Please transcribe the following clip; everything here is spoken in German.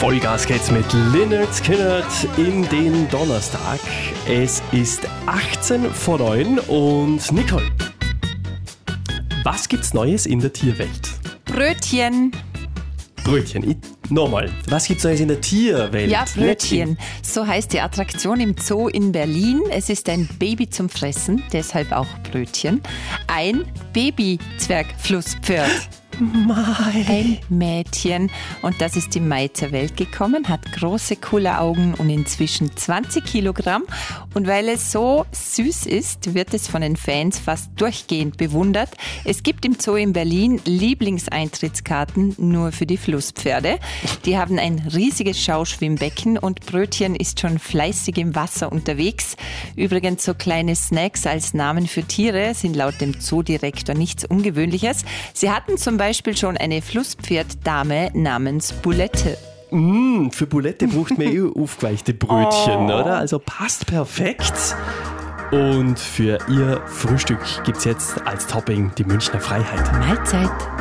Vollgas geht's mit Lynyrd Skynyrd in den Donnerstag. Es ist 18:09 und Nicole, was gibt's Neues in der Tierwelt? Brötchen. Nochmal, was gibt's Neues in der Tierwelt? Ja, Brötchen. So heißt die Attraktion im Zoo in Berlin. Es ist ein Baby zum Fressen, deshalb auch Brötchen. Ein Baby-Zwergflusspferd. Ein Mädchen. Und das ist im Mai zur Welt gekommen, hat große Kulleraugen und inzwischen 20 Kilogramm. Und weil es so süß ist, wird es von den Fans fast durchgehend bewundert. Es gibt im Zoo in Berlin Lieblingseintrittskarten nur für die Flusspferde. Die haben ein riesiges Schauschwimmbecken und Brötchen ist schon fleißig im Wasser unterwegs. Übrigens, so kleine Snacks als Namen für Tiere sind laut dem Zoodirektor nichts Ungewöhnliches. Sie hatten zum Beispiel schon eine Flusspferddame namens Bulette. Für Bulette braucht man aufgeweichte Brötchen, oder? Also passt perfekt. Und für ihr Frühstück gibt's jetzt als Topping die Münchner Freiheit. Mahlzeit.